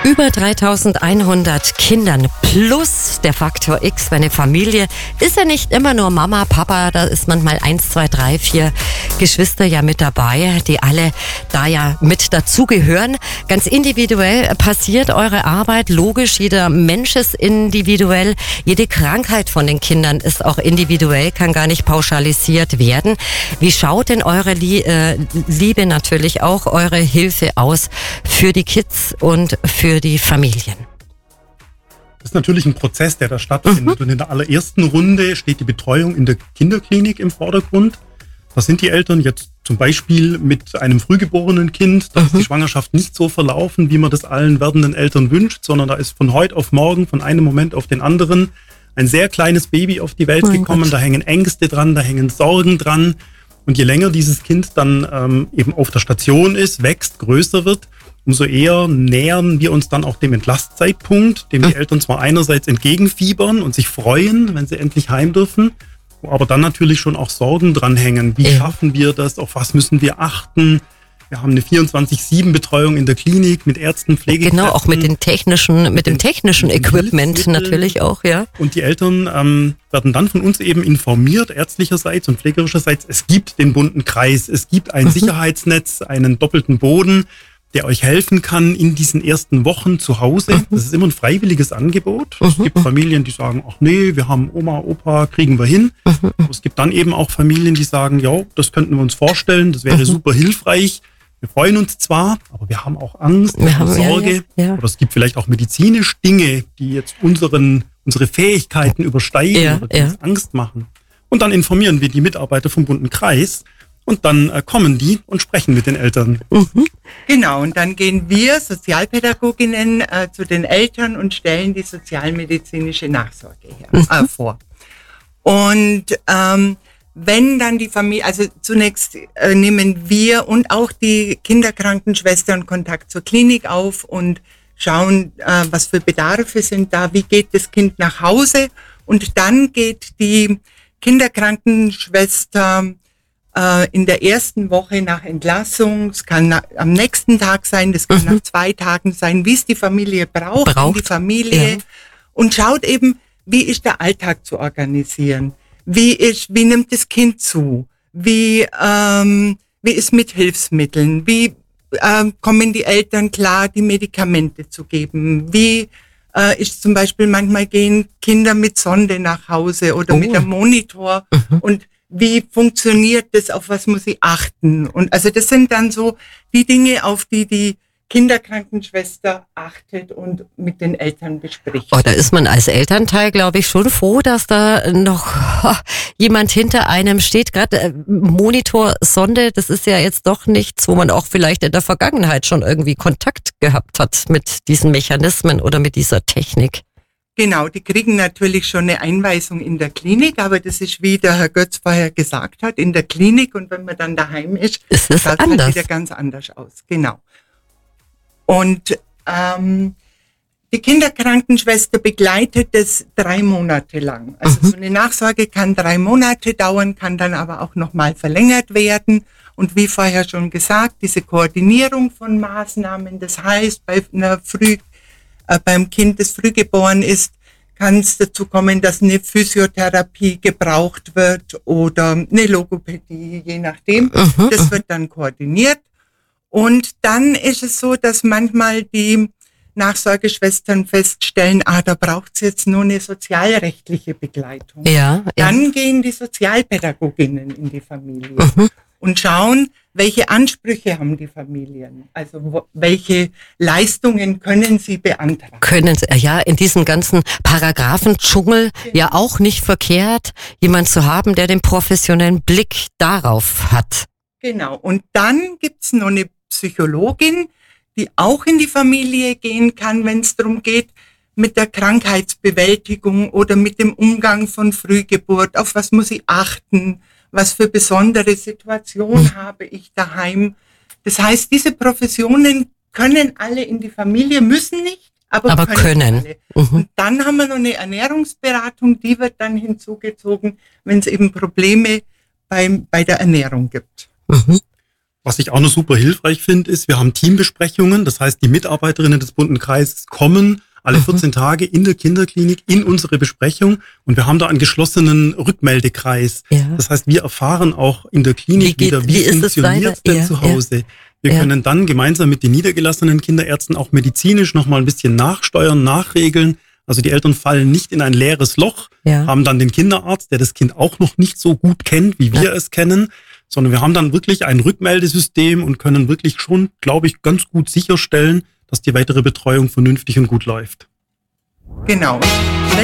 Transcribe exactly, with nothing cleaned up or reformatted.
Über dreitausendeinhundert Kindern plus der Faktor X für eine Familie ist ja nicht immer nur Mama, Papa, da ist manchmal eins, zwei, drei, vier Geschwister ja mit dabei, die alle da ja mit dazugehören. Ganz individuell passiert eure Arbeit, logisch, jeder Mensch ist individuell, jede Krankheit von den Kindern ist auch individuell, kann gar nicht pauschalisiert werden. Wie schaut denn eure Lie- äh, Liebe, natürlich auch eure Hilfe aus für die Kids und für die Familien? Das ist natürlich ein Prozess, der da stattfindet. Mhm. Und in der allerersten Runde steht die Betreuung in der Kinderklinik im Vordergrund. Da sind die Eltern jetzt zum Beispiel mit einem frühgeborenen Kind. Da mhm. ist die Schwangerschaft nicht so verlaufen, wie man das allen werdenden Eltern wünscht, sondern da ist von heute auf morgen, von einem Moment auf den anderen, ein sehr kleines Baby auf die Welt oh gekommen. Gott. Da hängen Ängste dran, da hängen Sorgen dran. Und je länger dieses Kind dann ähm, eben auf der Station ist, wächst, größer wird, umso eher nähern wir uns dann auch dem Entlastzeitpunkt, dem die Eltern zwar einerseits entgegenfiebern und sich freuen, wenn sie endlich heim dürfen, wo aber dann natürlich schon auch Sorgen dranhängen. Wie ja. schaffen wir das? Auf was müssen wir achten? Wir haben eine vierundzwanzig sieben Betreuung in der Klinik mit Ärzten, Pflegekräften. Genau, auch mit den technischen, mit dem technischen Equipment natürlich auch, ja. Und die Eltern ähm, werden dann von uns eben informiert, ärztlicherseits und pflegerischerseits. Es gibt den bunten Kreis, es gibt ein mhm. Sicherheitsnetz, einen doppelten Boden, der euch helfen kann in diesen ersten Wochen zu Hause. Mhm. Das ist immer ein freiwilliges Angebot. Mhm. Es gibt Familien, die sagen, ach nee, wir haben Oma, Opa, kriegen wir hin. Mhm. Aber es gibt dann eben auch Familien, die sagen, ja, das könnten wir uns vorstellen, das wäre mhm. super hilfreich. Wir freuen uns zwar, aber wir haben auch Angst, wir haben Sorge. Ja, ja. Oder es gibt vielleicht auch medizinisch Dinge, die jetzt unseren, unsere Fähigkeiten übersteigen ja, oder die ja. uns Angst machen. Und dann informieren wir die Mitarbeiter vom bunten Kreis. Und dann äh, kommen die und sprechen mit den Eltern. Mhm. Genau, und dann gehen wir Sozialpädagoginnen äh, zu den Eltern und stellen die sozialmedizinische Nachsorge her, mhm. äh, vor. Und ähm, wenn dann die Familie, also zunächst äh, nehmen wir und auch die Kinderkrankenschwestern Kontakt zur Klinik auf und schauen, äh, was für Bedarfe sind da, wie geht das Kind nach Hause. Und dann geht die Kinderkrankenschwester in der ersten Woche nach Entlassung, es kann na, am nächsten Tag sein, das kann mhm. nach zwei Tagen sein, wie es die Familie braucht, braucht. die Familie ja. und schaut eben, wie ist der Alltag zu organisieren, wie ist, wie nimmt das Kind zu, wie ähm, wie ist mit Hilfsmitteln, wie ähm, kommen die Eltern klar, die Medikamente zu geben, wie äh, ist zum Beispiel manchmal gehen Kinder mit Sonde nach Hause oder oh. mit einem Monitor mhm. und wie funktioniert das, auf was muss ich achten? Und also das sind dann so die Dinge, auf die die Kinderkrankenschwester achtet und mit den Eltern bespricht. Oh, da ist man als Elternteil, glaube ich, schon froh, dass da noch oh, jemand hinter einem steht. Gerade äh, Monitor, Sonde, das ist ja jetzt doch nichts, wo man auch vielleicht in der Vergangenheit schon irgendwie Kontakt gehabt hat mit diesen Mechanismen oder mit dieser Technik. Genau, die kriegen natürlich schon eine Einweisung in der Klinik, aber das ist, wie der Herr Götz vorher gesagt hat, in der Klinik, und wenn man dann daheim ist, ist es schaut anders. Halt wieder ganz anders aus. Genau. Und ähm, die Kinderkrankenschwester begleitet das drei Monate lang. Also mhm. so eine Nachsorge kann drei Monate dauern, kann dann aber auch nochmal verlängert werden. Und wie vorher schon gesagt, diese Koordinierung von Maßnahmen, das heißt, bei einer früh beim Kind, das früh geboren ist, kann es dazu kommen, dass eine Physiotherapie gebraucht wird oder eine Logopädie, je nachdem. Mhm. Das wird dann koordiniert. Und dann ist es so, dass manchmal die Nachsorgeschwestern feststellen, ah, da braucht es jetzt nur eine sozialrechtliche Begleitung. Ja, dann ja. gehen die Sozialpädagoginnen in die Familie mhm. und schauen, welche Ansprüche haben die Familien? Also wo, welche Leistungen können sie beantragen? Können sie, ja, in diesem ganzen Paragraphendschungel ja. ja auch nicht verkehrt, jemand zu haben, der den professionellen Blick darauf hat. Genau. Und dann gibt's noch eine Psychologin, die auch in die Familie gehen kann, wenn es darum geht, mit der Krankheitsbewältigung oder mit dem Umgang von Frühgeburt, auf was muss ich achten, was für besondere Situation mhm. habe ich daheim. Das heißt, diese Professionen können alle in die Familie, müssen nicht, aber, aber können. können. Mhm. Und dann haben wir noch eine Ernährungsberatung, die wird dann hinzugezogen, wenn es eben Probleme beim, bei der Ernährung gibt. Mhm. Was ich auch noch super hilfreich finde, ist, wir haben Teambesprechungen. Das heißt, die Mitarbeiterinnen des bunten Kreises kommen alle vierzehn Tage in der Kinderklinik in unsere Besprechung und wir haben da einen geschlossenen Rückmeldekreis. Ja. Das heißt, wir erfahren auch in der Klinik wie geht, wieder, wie, wie funktioniert es denn ja, zu Hause. Ja. Wir ja. können dann gemeinsam mit den niedergelassenen Kinderärzten auch medizinisch nochmal ein bisschen nachsteuern, nachregeln. Also die Eltern fallen nicht in ein leeres Loch, ja. haben dann den Kinderarzt, der das Kind auch noch nicht so gut kennt, wie wir ja. es kennen, sondern wir haben dann wirklich ein Rückmeldesystem und können wirklich schon, glaube ich, ganz gut sicherstellen, dass die weitere Betreuung vernünftig und gut läuft. Genau.